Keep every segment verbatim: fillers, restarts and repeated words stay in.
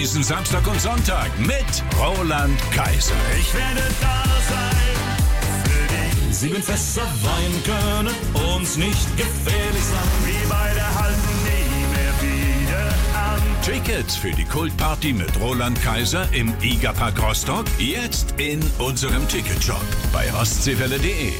diesen Samstag und Sonntag mit Roland Kaiser. Ich werde da sein für dich. Sieben Fässer Wein können uns nicht gefährlich sein. Wir beide halten nie mehr wieder an. Tickets für die Kultparty mit Roland Kaiser im Igerpark Rostock jetzt in unserem Ticketshop bei ostseewelle punkt de.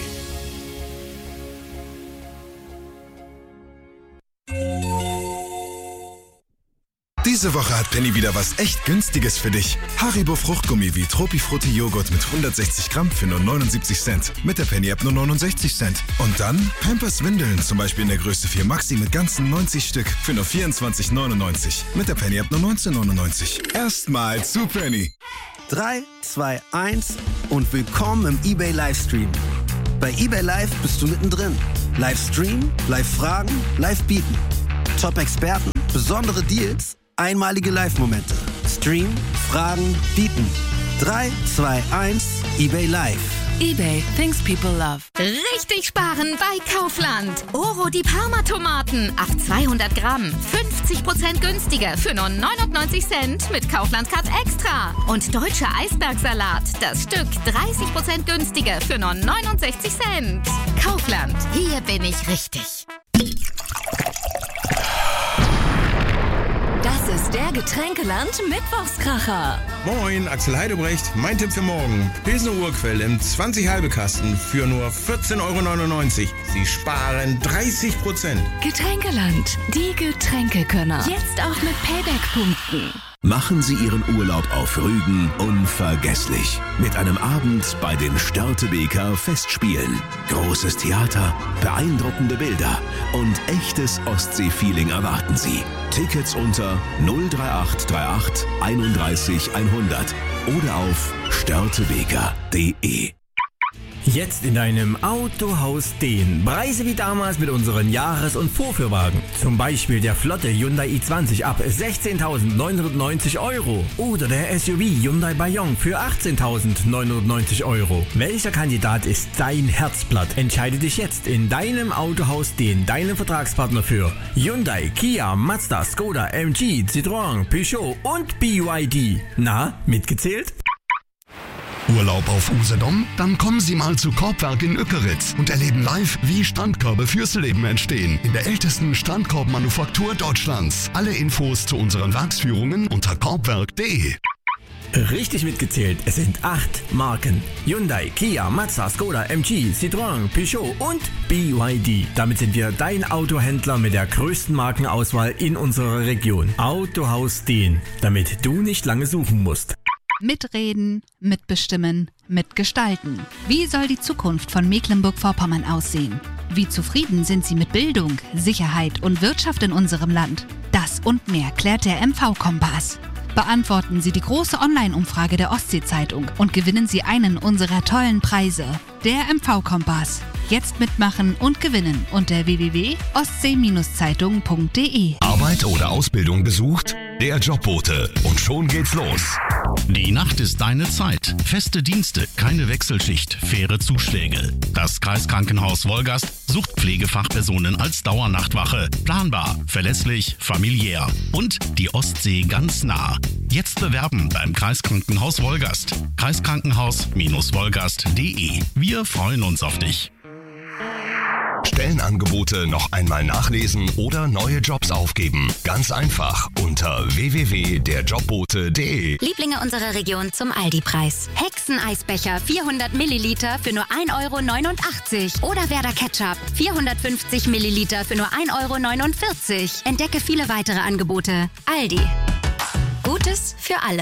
Diese Woche hat Penny wieder was echt Günstiges für dich. Haribo Fruchtgummi wie Tropifrutti Joghurt mit hundertsechzig Gramm für nur neunundsiebzig Cent. Mit der Penny-App nur neunundsechzig Cent. Und dann Pampers Windeln, zum Beispiel in der Größe vier Maxi mit ganzen neunzig Stück für nur vierundzwanzig neunundneunzig. Mit der Penny-App nur neunzehn neunundneunzig. Erstmal zu Penny. drei, zwei, eins und willkommen im eBay Livestream. Bei eBay Live bist du mittendrin. Livestream, Live-Fragen, Live-Bieten. Top-Experten, besondere Deals, einmalige Live-Momente. Stream, Fragen, Bieten. drei, zwei, eins, eBay Live. eBay, things people love. Richtig sparen bei Kaufland. Oro die Parma-Tomaten auf zweihundert Gramm. fünfzig Prozent günstiger für nur neunundneunzig Cent mit Kaufland Card Extra. Und deutscher Eisbergsalat. Das Stück dreißig Prozent günstiger für nur neunundsechzig Cent. Kaufland, hier bin ich richtig. Das ist der Getränkeland Mittwochskracher. Moin, Axel Heidebrecht. Mein Tipp für morgen. Pilsner Urquell im zwanzig halbe Kasten für nur vierzehn Euro neunundneunzig. Sie sparen dreißig Prozent. Getränkeland, die Getränkekönner. Jetzt auch mit Payback-Punkten. Machen Sie Ihren Urlaub auf Rügen unvergesslich. Mit einem Abend bei den Störtebeker Festspielen. Großes Theater, beeindruckende Bilder und echtes Ostsee-Feeling erwarten Sie. Tickets unter null drei acht drei acht einunddreißig hundert oder auf störtebeker punkt de. Jetzt in deinem Autohaus Dehn. Preise wie damals mit unseren Jahres- und Vorführwagen. Zum Beispiel der flotte Hyundai i zwanzig ab sechzehntausendneunhundertneunzig Euro. Oder der S U V Hyundai Bayon für achtzehntausendneunhundertneunzig Euro. Welcher Kandidat ist dein Herzblatt? Entscheide dich jetzt in deinem Autohaus Dehn, deinem Vertragspartner für Hyundai, Kia, Mazda, Skoda, M G, Citroën, Peugeot und B Y D. Na, mitgezählt? Urlaub auf Usedom? Dann kommen Sie mal zu Korbwerk in Ückeritz und erleben live, wie Strandkörbe fürs Leben entstehen. In der ältesten Strandkorbmanufaktur Deutschlands. Alle Infos zu unseren Werksführungen unter korbwerk punkt de. Richtig mitgezählt, es sind acht Marken. Hyundai, Kia, Mazda, Skoda, M G, Citroën, Peugeot und B Y D. Damit sind wir dein Autohändler mit der größten Markenauswahl in unserer Region. Autohaus Dehn, damit du nicht lange suchen musst. Mitreden, mitbestimmen, mitgestalten. Wie soll die Zukunft von Mecklenburg-Vorpommern aussehen? Wie zufrieden sind Sie mit Bildung, Sicherheit und Wirtschaft in unserem Land? Das und mehr klärt der M V-Kompass. Beantworten Sie die große Online-Umfrage der Ostsee-Zeitung und gewinnen Sie einen unserer tollen Preise. Der M V-Kompass. Jetzt mitmachen und gewinnen unter w w w punkt ostsee Zeitung punkt de. Arbeit oder Ausbildung gesucht? Der Jobbote. Und schon geht's los. Die Nacht ist deine Zeit. Feste Dienste, keine Wechselschicht, faire Zuschläge. Das Kreiskrankenhaus Wolgast sucht Pflegefachpersonen als Dauernachtwache. Planbar, verlässlich, familiär. Und die Ostsee ganz nah. Jetzt bewerben beim Kreiskrankenhaus Wolgast. Kreiskrankenhaus Wolgast punkt de. Wir freuen uns auf dich. Stellenangebote noch einmal nachlesen oder neue Jobs aufgeben. Ganz einfach unter w w w punkt der jobbote punkt de. Lieblinge unserer Region zum Aldi-Preis. Hexeneisbecher vierhundert Milliliter für nur ein Euro neunundachtzig. Oder Werder Ketchup vierhundertfünfzig Milliliter für nur ein Euro neunundvierzig. Entdecke viele weitere Angebote. Aldi. Gutes für alle.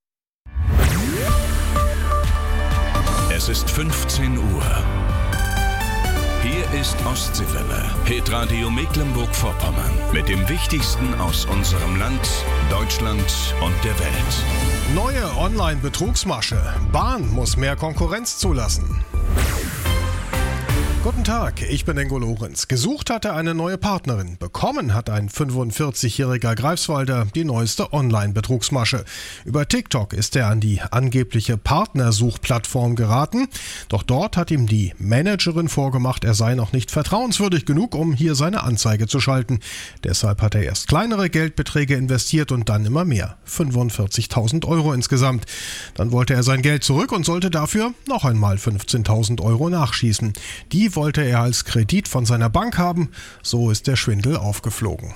Es ist fünfzehn Uhr. Hier ist Ostseewelle, Hitradio Mecklenburg-Vorpommern. Mit dem Wichtigsten aus unserem Land, Deutschland und der Welt. Neue Online-Betrugsmasche. Bahn muss mehr Konkurrenz zulassen. Guten Guten Tag, ich bin Ingo Lorenz. Gesucht hat er eine neue Partnerin. Bekommen hat ein fünfundvierzigjähriger Greifswalder die neueste Online-Betrugsmasche. Über TikTok ist er an die angebliche Partnersuchplattform geraten. Doch dort hat ihm die Managerin vorgemacht, er sei noch nicht vertrauenswürdig genug, um hier seine Anzeige zu schalten. Deshalb hat er erst kleinere Geldbeträge investiert und dann immer mehr. fünfundvierzigtausend Euro insgesamt. Dann wollte er sein Geld zurück und sollte dafür noch einmal fünfzehntausend Euro nachschießen. Die wollte er als Kredit von seiner Bank haben, so ist der Schwindel aufgeflogen.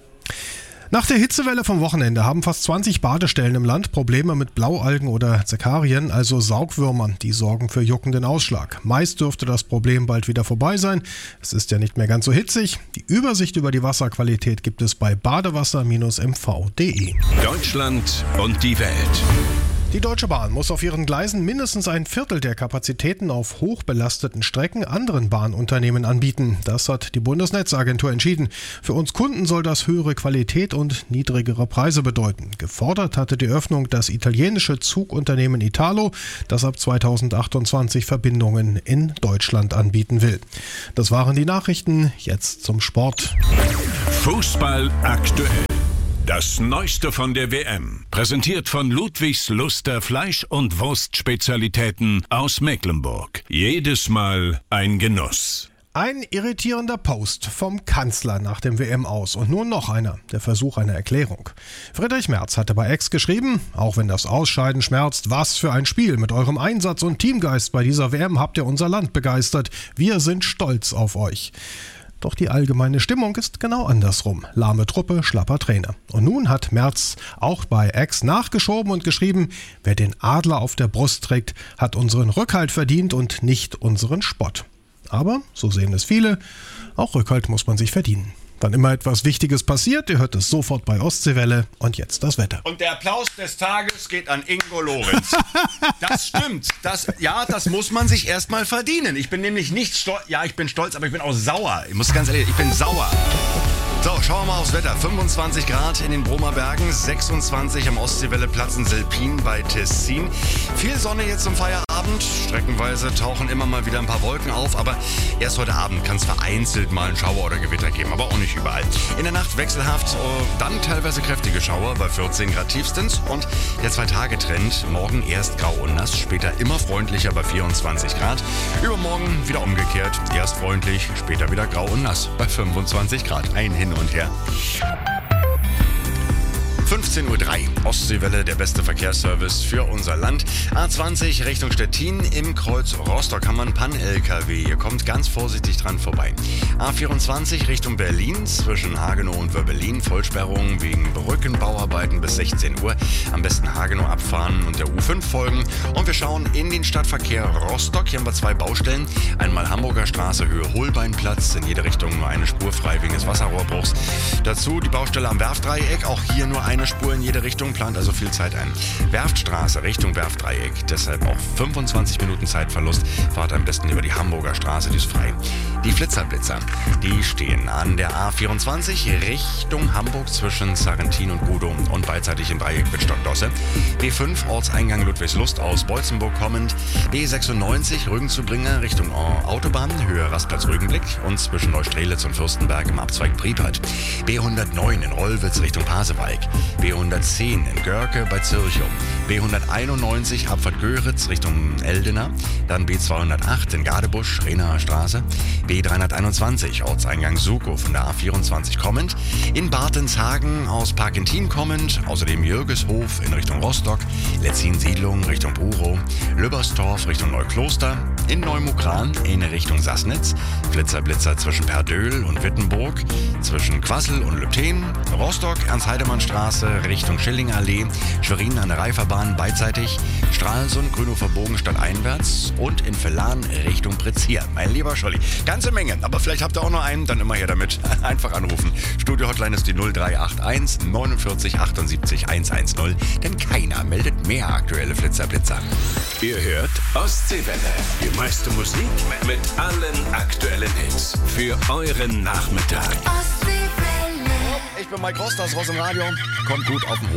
Nach der Hitzewelle vom Wochenende haben fast zwanzig Badestellen im Land Probleme mit Blaualgen oder Zekarien, also Saugwürmern, die sorgen für juckenden Ausschlag. Meist dürfte das Problem bald wieder vorbei sein. Es ist ja nicht mehr ganz so hitzig. Die Übersicht über die Wasserqualität gibt es bei badewasser Bindestrich m v punkt d e. Deutschland und die Welt. Die Deutsche Bahn muss auf ihren Gleisen mindestens ein Viertel der Kapazitäten auf hochbelasteten Strecken anderen Bahnunternehmen anbieten. Das hat die Bundesnetzagentur entschieden. Für uns Kunden soll das höhere Qualität und niedrigere Preise bedeuten. Gefordert hatte die Öffnung das italienische Zugunternehmen Italo, das ab zweitausendachtundzwanzig Verbindungen in Deutschland anbieten will. Das waren die Nachrichten. Jetzt zum Sport. Fußball aktuell. Das Neueste von der W M, präsentiert von Ludwigs Luster Fleisch- und Wurstspezialitäten aus Mecklenburg. Jedes Mal ein Genuss. Ein irritierender Post vom Kanzler nach dem W M-Aus und nur noch einer, der Versuch einer Erklärung. Friedrich Merz hatte bei X geschrieben, auch wenn das Ausscheiden schmerzt, was für ein Spiel. Mit eurem Einsatz und Teamgeist bei dieser W M habt ihr unser Land begeistert. Wir sind stolz auf euch. Doch die allgemeine Stimmung ist genau andersrum. Lahme Truppe, schlapper Trainer. Und nun hat Merz auch bei X nachgeschoben und geschrieben, wer den Adler auf der Brust trägt, hat unseren Rückhalt verdient und nicht unseren Spott. Aber, so sehen es viele, auch Rückhalt muss man sich verdienen. Wann immer etwas Wichtiges passiert, ihr hört es sofort bei Ostseewelle. Und jetzt das Wetter. Und der Applaus des Tages geht an Ingo Lorenz. Das stimmt. Das, ja, das muss man sich erstmal verdienen. Ich bin nämlich nicht stolz. Ja, ich bin stolz, aber ich bin auch sauer. Ich muss ganz ehrlich, ich bin sauer. So, schauen wir mal aufs Wetter. fünfundzwanzig Grad in den Bromer Bergen, sechsundzwanzig am Ostseewelle-Platz in Selpin bei Tessin. Viel Sonne jetzt zum Feierabend. Streckenweise tauchen immer mal wieder ein paar Wolken auf, aber erst heute Abend kann es vereinzelt mal einen Schauer oder Gewitter geben, aber auch nicht überall. In der Nacht wechselhaft, dann teilweise kräftige Schauer bei vierzehn Grad tiefstens und der Zwei-Tage-Trend. Morgen erst grau und nass, später immer freundlicher bei vierundzwanzig Grad. Übermorgen wieder umgekehrt, erst freundlich, später wieder grau und nass bei fünfundzwanzig Grad. Ein Hin und her. fünfzehn Uhr drei, Ostseewelle, der beste Verkehrsservice für unser Land. A zwanzig Richtung Stettin, im Kreuz Rostock haben wir einen Pan-L K W. Ihr kommt ganz vorsichtig dran vorbei. A vierundzwanzig Richtung Berlin, zwischen Hagenow und Wöbbelin, Vollsperrung wegen Brückenbauarbeiten bis sechzehn Uhr. Am besten Hagenow abfahren und der U fünf folgen. Und wir schauen in den Stadtverkehr Rostock. Hier haben wir zwei Baustellen. Einmal Hamburger Straße, Höhe Holbeinplatz, in jede Richtung nur eine Spur frei wegen des Wasserrohrbruchs. Dazu die Baustelle am Werftdreieck, auch hier nur eine Spur in jede Richtung, plant also viel Zeit ein. Werftstraße Richtung Werftdreieck, deshalb auch fünfundzwanzig Minuten Zeitverlust. Fahrt am besten über die Hamburger Straße, die ist frei. Die Flitzerblitzer, die stehen an der A vierundzwanzig Richtung Hamburg zwischen Sarrentin und Gudow und beidseitig im Dreieck mit Stockdosse. B fünf Ortseingang Ludwigslust aus Beutzenburg kommend. B sechsundneunzig Rügenzubringer Richtung Autobahn, Höhe Rastplatz Rügenblick und zwischen Neustrelitz und Fürstenberg im Abzweig Priepert. B hundertneun in Rollwitz Richtung Pasewalk. B hundertzehn in Görke bei Zirchum, B hunderteinundneunzig Abfahrt Göritz Richtung Eldena, dann B zweihundertacht in Gadebusch, Rehnaer Straße, B dreihunderteinundzwanzig Ortseingang Sukow von der A vierundzwanzig kommend, in Bartenshagen aus Parkentin kommend, außerdem Jürgeshof in Richtung Rostock, Letzin-Siedlung Richtung Burow, Lübbersdorf Richtung Neukloster, in Neumukran in Richtung Sassnitz, Flitzerblitzer zwischen Perdöhl und Wittenburg, zwischen Quassel und Lübten, Rostock, Ernst-Heidemann-Straße Richtung Schillingallee, Schwerin an der Reiferbahn beidseitig, Stralsund, Grünhofer Bogen stadteinwärts und in Vellan Richtung Pritzhier. Mein lieber Scholli, ganze Menge, aber vielleicht habt ihr auch noch einen, dann immer her damit. Einfach anrufen. Studio-Hotline ist die null drei acht eins neunundvierzig achtundsiebzig hundertzehn, denn keiner meldet mehr aktuelle Flitzerblitzer. Ihr hört Ostseewelle, die meiste Musik mit allen aktuellen Hits für euren Nachmittag. Ich bin Mike Rost, das Ross im Radio. Kommt gut auf den